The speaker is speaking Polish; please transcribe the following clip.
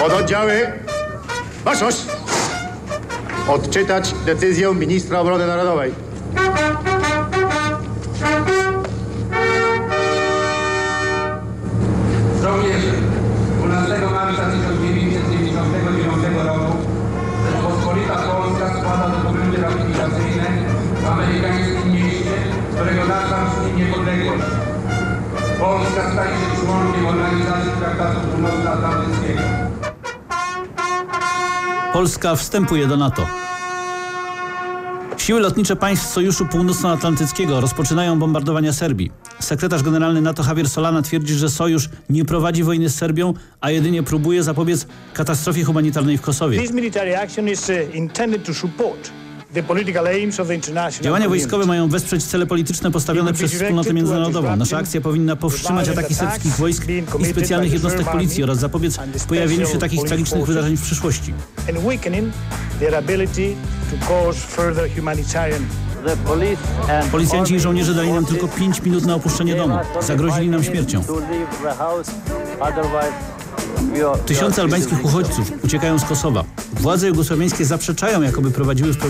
Pododdziały, waszość! Odczytać decyzję ministra obrony narodowej. Żołnierze, 12 marca 1999 roku Rzeczpospolita Polska składa dokumenty ratyfikacyjne w amerykańskim mieście, którego nazwa brzmi niepodległość. Polska staje się członkiem Organizacji Traktatu Północnoatlantyckiego. Polska wstępuje do NATO. Siły lotnicze państw Sojuszu Północnoatlantyckiego rozpoczynają bombardowania Serbii. Sekretarz generalny NATO Javier Solana twierdzi, że Sojusz nie prowadzi wojny z Serbią, a jedynie próbuje zapobiec katastrofie humanitarnej w Kosowie. Działania wojskowe mają wesprzeć cele polityczne postawione przez wspólnotę międzynarodową. Nasza akcja powinna powstrzymać ataki serbskich wojsk i specjalnych jednostek policji oraz zapobiec pojawieniu się takich tragicznych wydarzeń w przyszłości. Policjanci i żołnierze dali nam tylko 5 minut na opuszczenie domu. Zagrozili nam śmiercią. Tysiące albańskich uchodźców uciekają z Kosowa. Władze jugosłowiańskie zaprzeczają, jakoby prowadziły w